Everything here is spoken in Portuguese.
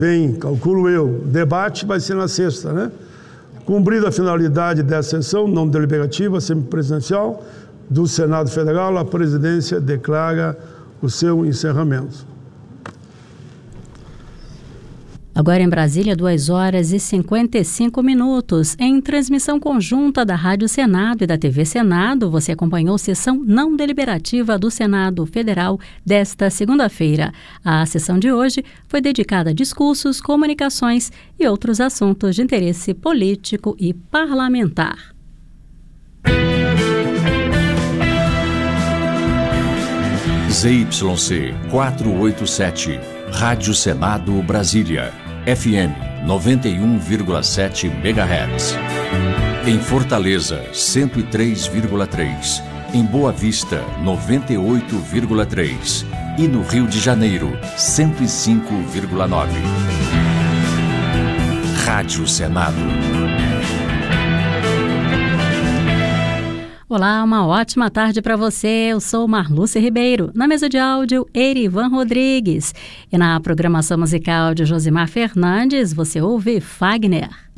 calculo eu, o debate vai ser na sexta, né? Cumprida a finalidade dessa sessão não deliberativa, semipresidencial, do Senado Federal, a presidência declara o seu encerramento. Agora em Brasília, 2h55, em transmissão conjunta da Rádio Senado e da TV Senado, você acompanhou sessão não deliberativa do Senado Federal desta segunda-feira. A sessão de hoje foi dedicada a discursos, comunicações e outros assuntos de interesse político e parlamentar. ZYC 487, Rádio Senado Brasília, FM 91,7 MHz. Em Fortaleza, 103,3. Em Boa Vista, 98,3. E no Rio de Janeiro, 105,9. Rádio Senado. Olá, uma ótima tarde para você. Eu sou Marluce Ribeiro. Na mesa de áudio, Erivan Rodrigues. E na programação musical de Josimar Fernandes, você ouve Fagner.